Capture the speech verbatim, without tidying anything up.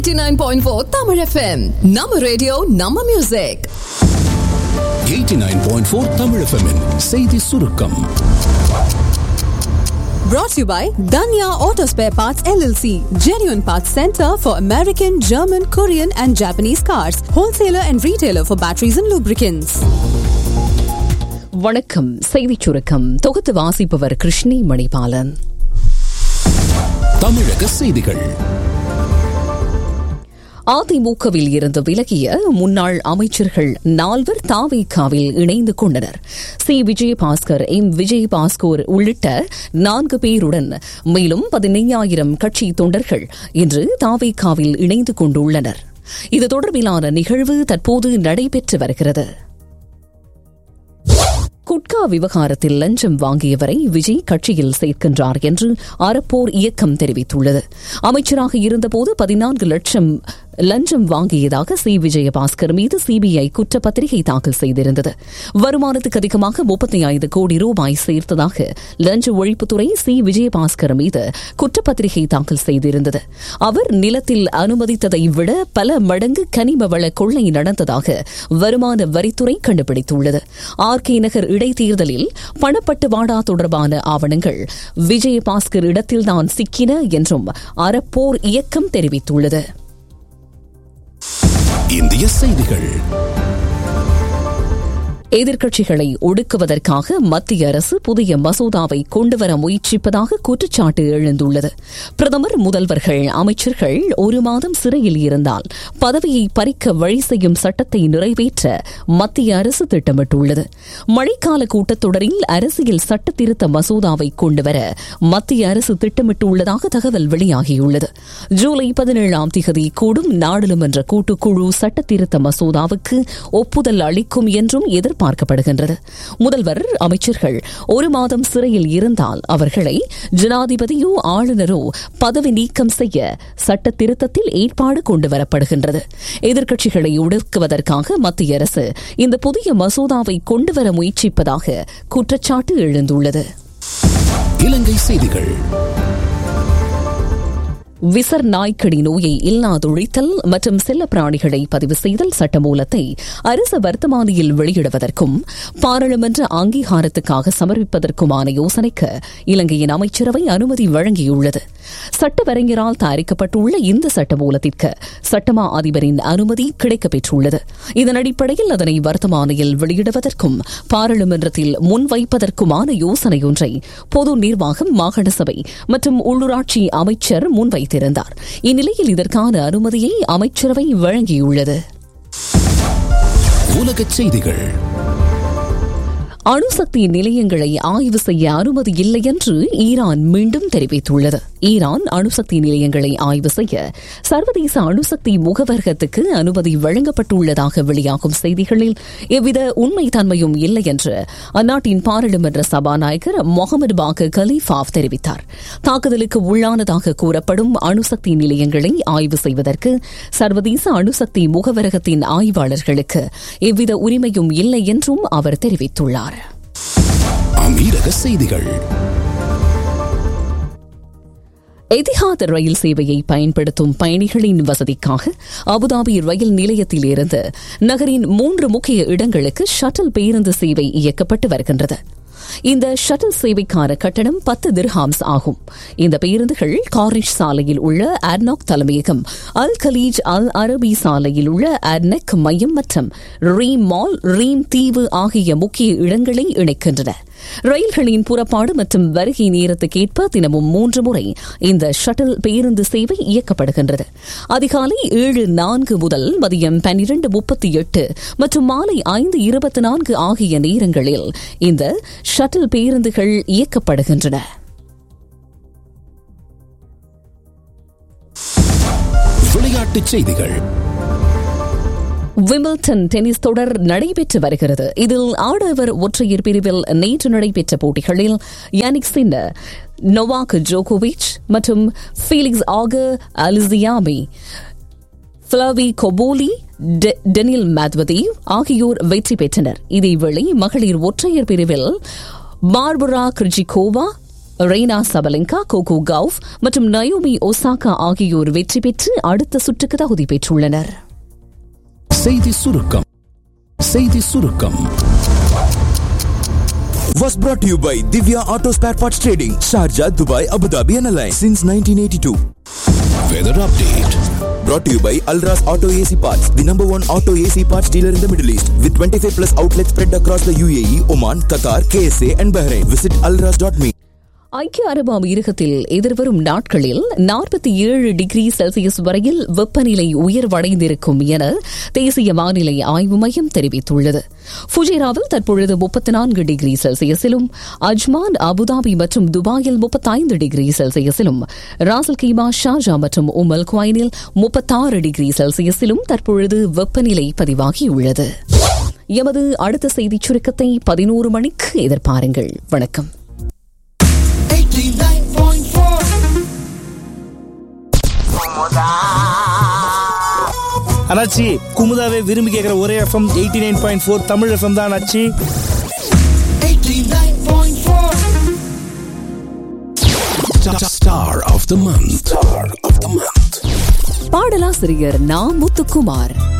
eighty-nine point four Tamil F M. நம்ம radio நம்ம music. eighty-nine point four Tamil F M -இன் செய்தி சுருக்கம். Brought to you by Danya Auto Spare Parts L L C, genuine parts center for American, German, Korean and Japanese cars, wholesaler and retailer for batteries and lubricants. வணக்கம். செய்திச் சுருக்கம் தொகுத்து வாசிப்பவர் கிருஷ்ணி மணிபாலன். தமிழக செய்திகள். அதிமுகவில் இருந்து விலகிய முன்னாள் அமைச்சர்கள் நால்வர் தாவேகாவில் இணைந்து கொண்டனர். சி விஜயபாஸ்கர், எம் விஜயபாஸ்கர் உள்ளிட்ட நான்கு பேருடன் மேலும் பதினைந்தாயிரம் கட்சி தொண்டர்கள் இன்று தாவேகாவில் இணைந்து கொண்டுள்ளனர். இது தொடர்பிலான நிகழ்வு தற்போது நடைபெற்று வருகிறது. குட்கா விவகாரத்தில் லஞ்சம் வாங்கியவரை விஜய் கட்சியில் சேர்க்கின்றார் என்று அறப்போர் இயக்கம் தெரிவித்துள்ளது. அமைச்சராக இருந்தபோது பதினான்கு லட்சம் லஞ்சம் வாங்கியதாக சி விஜயபாஸ்கர் மீது சிபிஐ குற்றப்பத்திரிகை தாக்கல் செய்திருந்தது. வருமானத்துக்கு அதிகமாக முப்பத்தி ஐந்து கோடி ரூபாய் சேர்த்ததாக லஞ்ச ஒழிப்புத்துறை சி விஜயபாஸ்கர் மீது குற்றப்பத்திரிகை தாக்கல் செய்திருந்தது. அவர் நிலத்தில் அனுமதித்ததை விட பல மடங்கு கனிம வள கொள்ளை நடந்ததாக வருமான வரித்துறை கண்டுபிடித்துள்ளது. ஆர் கே நகர் இடைத்தேர்தலில் பணப்பட்டுவாடா தொடர்பான ஆவணங்கள் விஜயபாஸ்கர் இடத்தில்தான் சிக்கின என்றும் அறப்போர் இயக்கம் தெரிவித்துள்ளது. இந்திய செய்திகள். எதிர்க்கட்சிகளை ஒடுக்குவதற்காக மத்திய அரசு புதிய மசோதாவை கொண்டுவர முயற்சிப்பதாக குற்றச்சாட்டு எழுந்துள்ளது. பிரதமர், முதல்வர்கள், அமைச்சர்கள் ஒரு மாதம் சிறையில் இருந்தால் பதவியை பறிக்க வழி செய்யும் சட்டத்தை நிறைவேற்ற மத்திய அரசு திட்டமிட்டுள்ளது. மழைக்கால கூட்டத்தொடரில் அரசியல் சட்ட திருத்த மசோதாவை கொண்டுவர மத்திய அரசு திட்டமிட்டுள்ளதாக தகவல் வெளியாகியுள்ளது. ஜூலை பதினேழாம் தேதி கூடும் நாடாளுமன்ற கூட்டுக்குழு சட்ட திருத்த மசோதாவுக்கு ஒப்புதல் அளிக்கும் என்றும் எதிர்ப்பு பார்க்கப்படுகின்றது. முதல்வர், அமைச்சர்கள் ஒரு மாதம் சிறையில் இருந்தால் அவர்களை ஜனாதிபதியோ ஆளுநரோ பதவி நீக்கம் செய்ய சட்ட திருத்தத்தில் ஏற்பாடு கொண்டுவரப்படுகின்றது. எதிர்க்கட்சிகளை ஒடுக்குவதற்காக மத்திய அரசு இந்த புதிய மசோதாவை கொண்டுவர முயற்சிப்பதாக குற்றச்சாட்டு எழுந்துள்ளது. இலங்கை செய்திகள். விசர் நாய்க்கடி நோயை இல்லாதொழித்தல் மற்றும் செல்ல பிராணிகளை பதிவு செய்தல் சட்டமூலத்தை அரசு வர்த்தமானியில் வெளியிடுவதற்கும் பாராளுமன்ற அங்கீகாரத்துக்காக சமர்ப்பிப்பதற்குமான யோசனைக்கு இலங்கையின் அமைச்சரவை அனுமதி வழங்கியுள்ளது. சட்டவரைஞரால் தயாரிக்கப்பட்டுள்ள இந்த சட்டமூலத்திற்கு சட்டமா அதிபரின் அனுமதி கிடைக்கப்பெற்றுள்ளது. இதன் அடிப்படையில் அதனை வர்த்தமானியில் வெளியிடுவதற்கும் பாராளுமன்றத்தில் முன்வைப்பதற்குமான யோசனையொன்றை பொது நிர்வாகம், மாகாண சபை மற்றும் உள்ளூராட்சி அமைச்சர் முன்வை இருந்தார். இந்நிலையில் இதற்கான அனுமதியை அமைச்சரவை வழங்கியுள்ளது. உலகச் செய்திகள். அணுசக்தி நிலையங்களை ஆய்வு செய்ய அனுமதி இல்லை என்று ஈரான் மீண்டும் தெரிவித்துள்ளது. ஈரான் அணுசக்தி நிலையங்களை ஆய்வு செய்ய சர்வதேச அணுசக்தி முகவரகத்துக்கு அனுமதி வழங்கப்பட்டுள்ளதாக வெளியாகும் செய்திகளில் எவ்வித உண்மை தன்மையும் இல்லை என்று அந்நாட்டின் பாராளுமன்ற சபாநாயகர் முகமது பாக்கர் கலீஃபாவ் தெரிவித்தார். தாக்குதலுக்கு உள்ளானதாக கூறப்படும் அணுசக்தி நிலையங்களை ஆய்வு செய்வதற்கு சர்வதேச அணுசக்தி முகவரகத்தின் ஆய்வாளர்களுக்கு எவ்வித உரிமையும் இல்லை என்றும் அவர் தெரிவித்துள்ளார். அமீரக செய்திகள். எதிஹாத் ரயில் சேவையை பயன்படுத்தும் பயணிகளின் வசதிக்காக அபுதாபி ரயில் நிலையத்தில் இருந்து நகரின் மூன்று முக்கிய இடங்களுக்கு ஷட்டில் பேருந்து சேவை இயக்கப்பட்டு வருகின்றது. இந்த ஷட்டில் சேவைக்கான கட்டணம் பத்து திர்ஹாம்ஸ் ஆகும். இந்த பேருந்துகள் கார்னிஷ் சாலையில் உள்ள அட்னாக் தலைமையகம், அல் கலீஜ் அல் அரபி சாலையில் உள்ள அட்னெக் மையம் மற்றும் ரீம் மால், ரீம் தீவு ஆகிய முக்கிய இடங்களை இணைக்கின்றன. ரயில்களின் புறப்பாடு மற்றும் வருகை நேரத்துக்கேற்ப தினமும் மூன்று முறை இந்த ஷட்டில் பேருந்து சேவை இயக்கப்படுகின்றது. அதிகாலை ஏழு நான்கு முதல் மதியம் பன்னிரண்டு முப்பத்தி எட்டு மற்றும் மாலை ஐந்து இருபத்தி நான்கு ஆகிய நேரங்களில் இந்த ஷட்டில் பேருந்துகள் இயக்கப்படுகின்றன. விளையாட்டுச் செய்திகள். விம்பிள்டன் டென்னிஸ் தொடர் நடைபெற்று வருகிறது. இதில் ஆடவர் ஒற்றையர் பிரிவில் நேற்று நடைபெற்ற போட்டிகளில் யானிக் சின்னர், நோவாக் ஜோகோவிச் மற்றும் ஃபீலிக்ஸ் ஆகர் அலிசியாமி, ஃபிளவி கொபோலி, டெனில் மேத்வதேவ் ஆகியோர் வெற்றி பெற்றனர். இதேவேளை மகளிர் ஒற்றையர் பிரிவில் பார்பரா கிரிஜிகோவா, ரெய்னா சபலெங்கா, கோகோ கவுஃப் மற்றும் நயோமி ஒசாகா ஆகியோர் வெற்றி பெற்று அடுத்த சுற்றுக்கு தகுதி பெற்றுள்ளனர். செய்தி சுருக்கம். செய்தி சுருக்கம் was brought to you by Divya Auto Spare Parts Trading, Sharjah, Dubai, Abu Dhabi and Alliance since nineteen eighty-two. Weather update Brought to you by Alras Auto A C Parts, the number one auto A C parts dealer in the Middle East, with twenty-five plus outlets spread across the U A E, Oman, Qatar, K S A and Bahrain. Visit alras dot me. ஐக்கிய அரபு அமீரகத்தில் எதிர்வரும் நாட்களில் நாற்பத்தி ஏழு degree Celsius வரையில் வெப்பநிலை உயர்வடைந்திருக்கும் என தேசிய வானிலை ஆய்வு மையம் தெரிவித்துள்ளது. ஃபுஜேராவில் தற்பொழுது முப்பத்தி நான்கு டிகிரி செல்சியஸிலும், அஜ்மான், அபுதாபி மற்றும் துபாயில் முப்பத்தைந்து டிகிரி செல்சியஸிலும், ராசல் கீமா, ஷார்ஜா மற்றும் உமல் குவைனில் முப்பத்தாறு டிகிரி செல்சியஸிலும் தற்பொழுது வெப்பநிலை பதிவாகியுள்ளது. எமது அடுத்த செய்திச் சுருக்கத்தை பதினோரு மணிக்கு எதிர்பாருங்கள். வணக்கம். அண்ணாச்சி, குமுதாவே விரும்பி கேட்கிற ஒரே FM eighty nine point four Tamil FM தான் அண்ணாச்சி. Star of the month. Star of the month. பாடலாசிரியர் நா. முத்துக்குமார்.